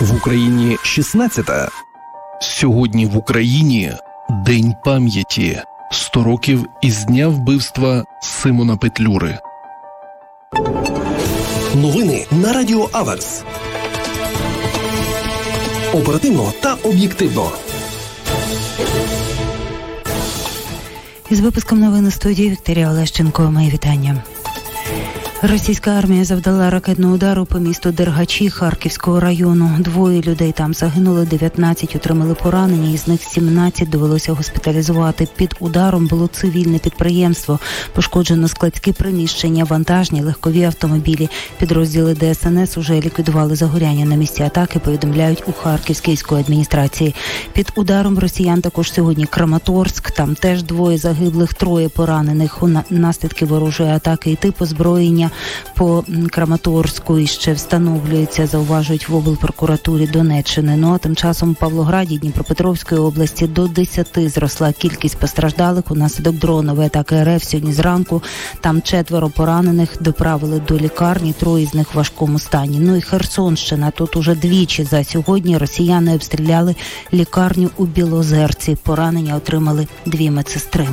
В Україні 16-та. Сьогодні в Україні День пам'яті. 100 років із дня вбивства Симона Петлюри. Новини на Радіо Аверс. Оперативно та об'єктивно. Із випуском новин у студії Вікторія Олещенко. Мої вітання. Російська армія завдала ракетного удару по місту Дергачі Харківського району. 2 людей там загинули, 19 отримали поранення, із них 17 довелося госпіталізувати. Під ударом було цивільне підприємство. Пошкоджено складські приміщення, вантажні, легкові автомобілі. Підрозділи ДСНС уже ліквідували загоряння на місці атаки, повідомляють у Харківській військовій адміністрації. Під ударом росіян також сьогодні Краматорськ. Там теж 2 загиблих, 3 поранених. Наслідки ворожої атаки і тип озброєння по Краматорську іще встановлюється, зауважують в облпрокуратурі Донеччини. Ну а тим часом у Павлограді, Дніпропетровської області до 10 зросла кількість постраждалих унаслідок дронової атаки РФ сьогодні зранку. Там 4 поранених доправили до лікарні, 3 з них в важкому стані. Ну і Херсонщина. Тут уже двічі за сьогодні росіяни обстріляли лікарню у Білозерці. Поранення отримали 2 медсестри.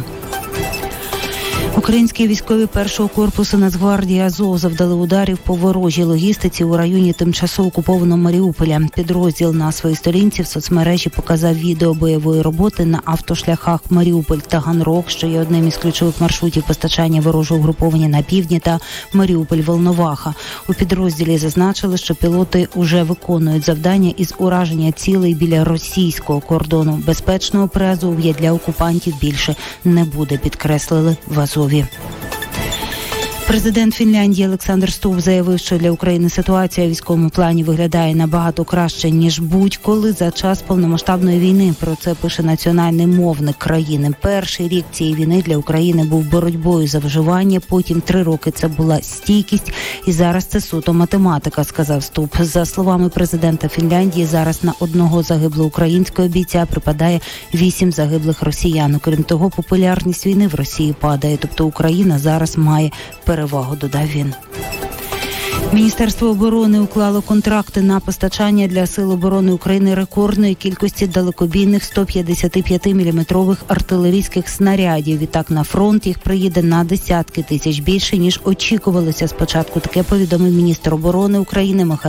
Українські військові першого корпусу Нацгвардії Азов завдали ударів по ворожій логістиці у районі тимчасово окупованого Маріуполя. Підрозділ на своїй сторінці в соцмережі показав відео бойової роботи на автошляхах Маріуполь-Таганрог, що є одним із ключових маршрутів постачання ворожого угруповання на півдні, та Маріуполь-Волноваха. У підрозділі зазначили, що пілоти уже виконують завдання із ураження цілей біля російського кордону. Безпечного приазов'я для окупантів більше не буде, підкреслили в Азові. Президент Фінляндії Олександр Ступ заявив, що для України ситуація у військовому плані виглядає набагато краще, ніж будь-коли за час повномасштабної війни. Про це пише національний мовник країни. Перший рік цієї війни для України був боротьбою за виживання, потім 3 роки це була стійкість, і зараз це суто математика, сказав Ступ. За словами президента Фінляндії, зараз на 1 загиблого українського бійця припадає 8 загиблих росіян. Крім того, популярність війни в Росії падає, тобто Україна зараз має перевагу, додав він. Міністерство оборони уклало контракти на постачання для Сил оборони України рекордної кількості далекобійних 155-мм артилерійських снарядів. Відтак на фронт їх приїде на десятки тисяч більше, ніж очікувалося спочатку. Таке повідомив міністр оборони України Михайло